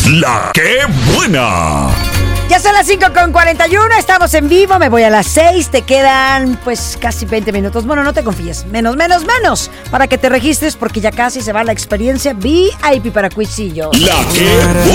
La que buena. Ya son las 5:41, estamos en vivo, me voy a las 6, te quedan pues casi 20 minutos. Bueno, no te confíes, menos, para que te registres porque ya casi se va la experiencia VIP para Cuisillos. La que buena.